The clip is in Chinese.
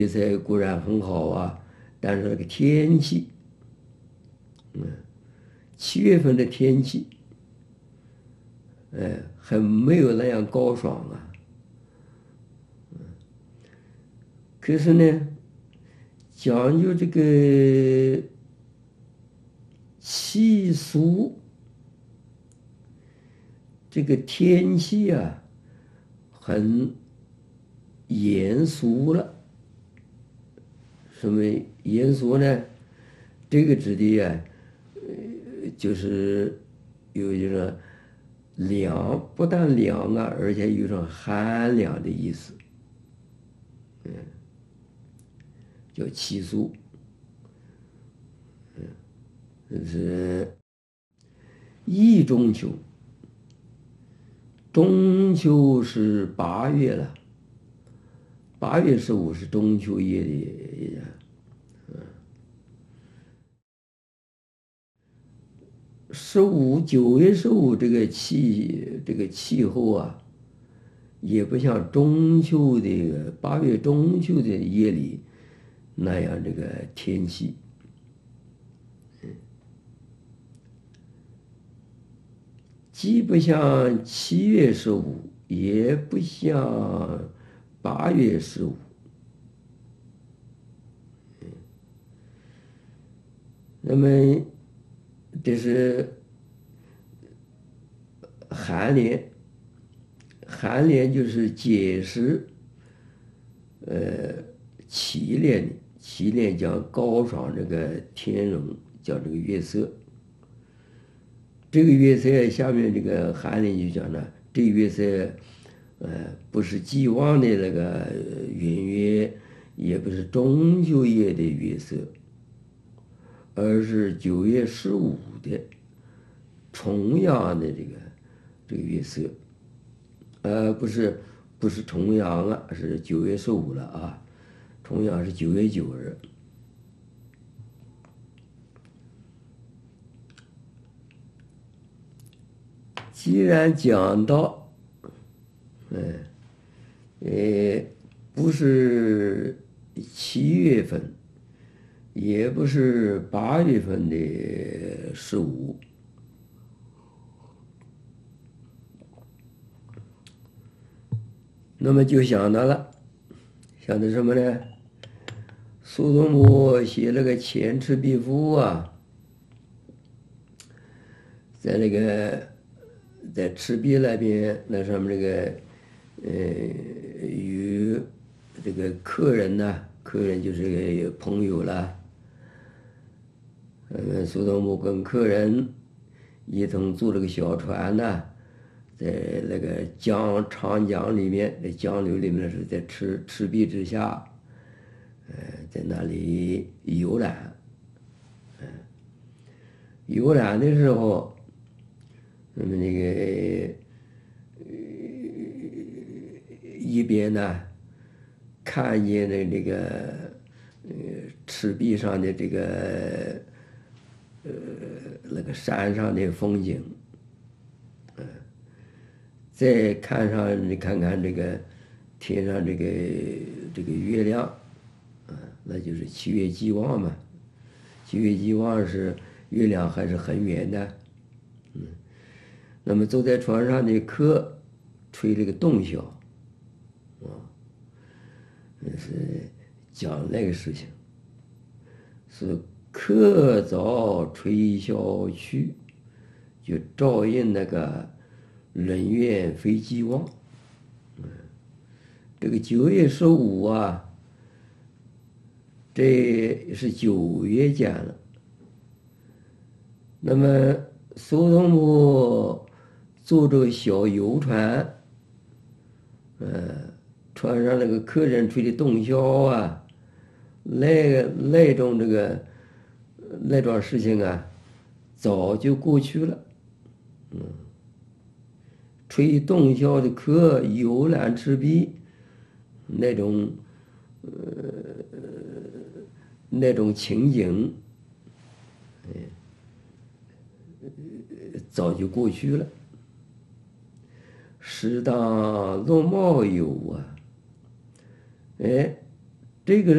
比赛固然很好啊，但是那个天气，7月份的天气，还没有那样高爽啊。可是呢，讲究这个气俗，这个天气啊，很严肃了。什么严肃呢？这个指的啊，就是有一种凉，不但凉啊，而且有一种寒凉的意思，叫气肃。是一中秋，中秋是8月了8月15是中秋夜的。9月15这个气候啊，也不像中秋的8月中秋的夜里那样这个天气，既不像7月15，也不像8月15。那么这是寒联，寒联就是解释祁连的，祁连讲高爽这个天容，叫这个月色。这个月色下面这个寒联就讲了，这个月色，不是既往的那个圆月，也不是中秋夜的月色，而是9月15的重阳的这个月色，不是重阳啊，是9月15了啊，重阳是9月9日。既然讲到，不是7月份，也不是8月份的15，那么就想到了，想到什么呢？苏东坡写了个《前赤壁赋》啊，在赤壁那边，那上面有这个客人呐、客人就是个朋友啦。苏东坡跟客人一同坐这个小船呐、在那个长江里面，在江流里面是在赤壁之下，在那里游览。游览的时候，那么一边呢，看见了这个赤壁上的那个山上的风景，再看看这个天上这个月亮，那就是七月既望嘛。七月既望是月亮还是很圆的，那么坐在船上的客吹这个洞箫，那是讲那个事情，是客早吹箫去，就照应那个人怨非既望。这个9月15啊，这是9月间了。那么苏东坡坐着小游船，船上那个客人吹的洞箫啊，那种那桩事情啊，早就过去了。吹洞箫的客游览赤壁，那种情景，早就过去了。适当落帽有啊，这个人。